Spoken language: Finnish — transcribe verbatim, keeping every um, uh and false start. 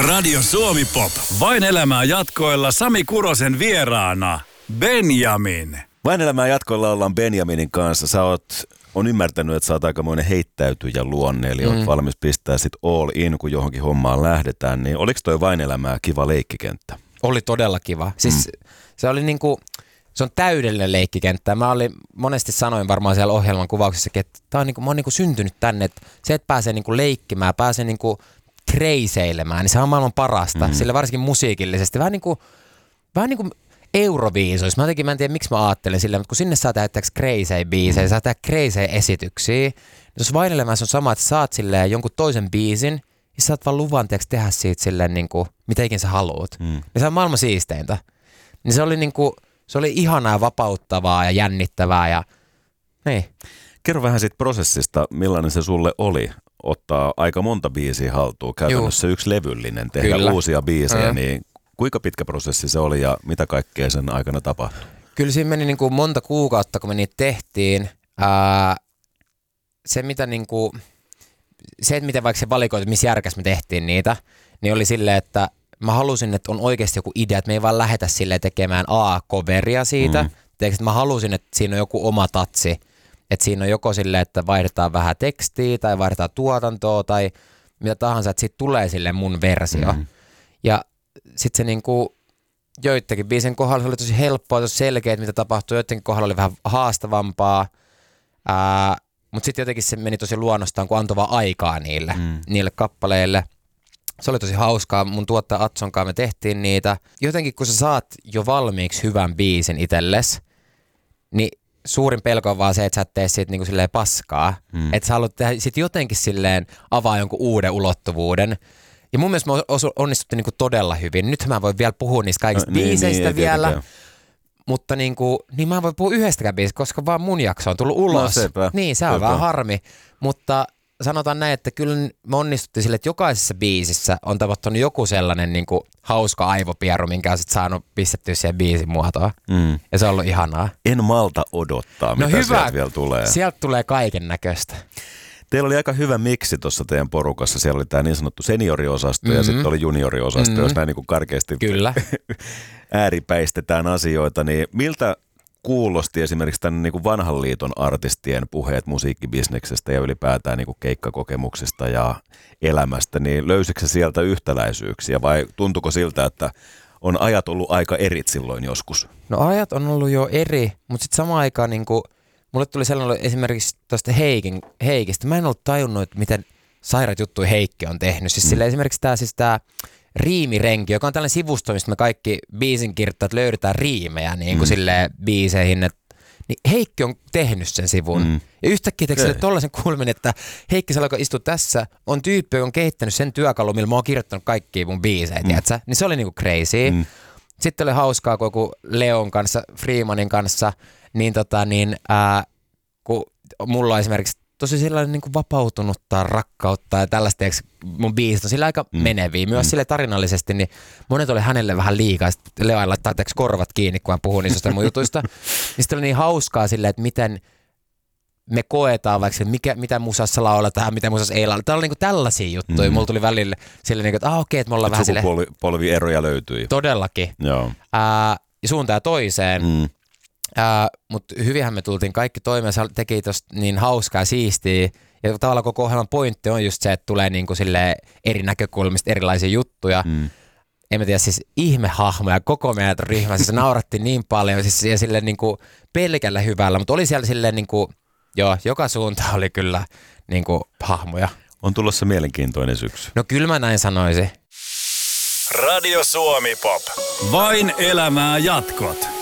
Radio Suomi Pop. Vain elämää jatkoilla Sami Kurosen vieraana Benjamin. Vain elämää jatkoilla ollaan Benjaminin kanssa. Sä oot, on ymmärtänyt, että sä oot aikamoinen heittäytyjä luonne, eli mm. oot valmis pistää sit all in, kun johonkin hommaan lähdetään. Niin oliko toi Vain elämää kiva leikkikenttä? Oli todella kiva. Siis mm. se oli niinku, se on täydellinen leikkikenttä. Mä olin, monesti sanoin varmaan siellä ohjelman kuvauksessakin, että tää on niinku, mä oon niinku syntynyt tänne, että se, että pääsee niinku leikkimään, pääsee niinku kreiseilemään, niin se on maailman parasta. Mm. Sillä varsinkin musiikillisesti. Vähän niinku, vähän niinku Euroviisoissa. Mä jotenkin, mä en tiedä miksi mä ajattelen silleen, mutta kun sinne saa tehdä kreisejä biisejä, mm. saa tehdä kreisejä esityksiä, niin jos Vain elämässä on sama, että saat silleen jonkun toisen biisin, niin saat vaan luvan tehdä siitä silleen niinku, mitä ikin sä haluut. Mm. Niin se on maailman siisteintä. Niin se oli niinku, se oli ihanaa, vapauttavaa ja jännittävää ja niin. Kerro vähän siitä prosessista, millainen se sulle oli ottaa aika monta biisiä haltuun. Käytännössä Juh. yksi levyllinen, tehdä Kyllä. uusia biisejä, mm. niin kuinka pitkä prosessi se oli ja mitä kaikkea sen aikana tapahtui? Kyllä siinä meni niinku monta kuukautta, kun me niitä tehtiin. Ää, se, mitä niinku, se, että miten vaikka se valikoitu, missä järkäs me tehtiin niitä, niin oli silleen, että mä halusin, että on oikeasti joku idea, että me ei vaan lähetä silleen tekemään A-coveria siitä. Mm. Teekö, mä halusin, että siinä on joku oma tatsi. Että siinä on joko silleen, että vaihdetaan vähän tekstiä tai vaihdetaan tuotantoa tai mitä tahansa, että siitä tulee silleen mun versio. Mm. Ja sitten se niinku, joidenkin biisin kohdalla se oli tosi helppoa, tosi selkeä, mitä tapahtui. Joidenkin kohdalla oli vähän haastavampaa, mutta sitten jotenkin se meni tosi luonnostaan, kun antoi vaan aikaa niille, mm. niille kappaleille. Se oli tosi hauskaa. Mun tuottaja Atson kanssa me tehtiin niitä. Jotenkin kun sä saat jo valmiiksi hyvän biisin itsellesi, niin suurin pelko on vaan se, että sä et tee siitä niinku silleen paskaa. Mm. Että sä haluat tehdä sit jotenkin silleen avaa jonkun uuden ulottuvuuden. Ja mun mielestä me onnistuttiin niinku todella hyvin. Nyt mä voin vielä puhua niistä kaikista no, biiseistä niin, niin, vielä. Tietenkään. Mutta niinku, niin mä en voi puhua yhdestäkään biisistä, koska vaan mun jakso on tullut ulos. No, sepä. Niin, se on sepä. Vähän harmi. Mutta sanotaan näin, että kyllä me onnistuttiin sille, että jokaisessa biisissä on tapahtunut joku sellainen niinku hauska aivopieru, minkä on sit saanut pistettyä siihen biisin muotoon. Mm. Ja se on ollut ihanaa. En malta odottaa, no mitä hyvä. Sieltä vielä tulee. Sieltä tulee kaiken näköistä. Teillä oli aika hyvä miksi tuossa teidän porukassa. Siellä oli tämä niin sanottu senioriosasto mm-hmm. ja sitten oli junioriosasto, mm-hmm. jos näin niin kuin karkeasti Kyllä. ääripäistetään asioita. Niin miltä kuulosti esimerkiksi tämän niin kuin vanhan liiton artistien puheet musiikkibisneksestä ja ylipäätään niin kuin keikkakokemuksista ja elämästä, niin löysikö se sieltä yhtäläisyyksiä vai tuntuko siltä, että on ajat ollut aika erit silloin joskus? No ajat on ollut jo eri, mutta sitten samaan aikaan niin kuin mulle tuli sellainen esimerkiksi tuosta Heikin, Heikistä. Mä en ollut tajunnut, että miten sairaat juttuja Heikki on tehnyt. Siis mm. sille esimerkiksi tämä siis Riimirenki, joka on tällainen sivusto, mistä me kaikki biisinkirjoittajat löydetään riimejä niin kuin mm. silleen biiseihin. Et, niin Heikki on tehnyt sen sivun. Mm. Ja yhtäkkiä teksille tollaisen kulmin, että Heikki Salo, joka istuu tässä, on tyyppi, joka on kehittänyt sen työkalun, millä mä oon kirjoittanut kaikkia mun biisejä, mm. tiedätkö? Niin se oli niinku crazy. Mm. Sitten oli hauskaa, kun joku Leon kanssa, Freemanin kanssa, niin tota niin, ää, kun mulla on esimerkiksi tosi sellainen niin kuin vapautunutta rakkautta ja tällaista, eikö, mun biisit on sillä aika mm. meneviä, myös mm. sille tarinallisesti, niin monet oli hänelle vähän liikaa, sitten Leo laittaa teeksi korvat kiinni, kun hän puhuu niistä mun jutuista, niin sitten oli niin hauskaa silleen, että miten me koetaan vaikka, mikä, mitä musassa lauletaan, mitä musassa ei lauleta. Täällä on niin tällaisia juttuja. Mm. Mulla tuli välillä silleen, niin että ah, okei, että me ollaan vähän silleen. Sukupolvieroja löytyi. Todellakin. Joo. Ää, suuntaan toiseen. Mm. Ää, mutta hyvinhän me tultiin kaikki toimeen. Se teki tosta niin hauskaa ja siistiä. Ja tavallaan koko ohjelman pointti on just se, että tulee niin kuin eri näkökulmista erilaisia juttuja. Mm. En mä tiedä, siis ihmehahmoja koko meidän ryhmässä. Siis nauratti niin paljon siis, ja silleen niin kuin pelkällä hyvällä. Mutta oli siellä silleen niin kuin joo, joka suunta oli kyllä niin kuin hahmoja. On tulossa mielenkiintoinen syksy. No kyllä mä näin sanoisin. Radio Suomi Pop. Vain elämää jatkot.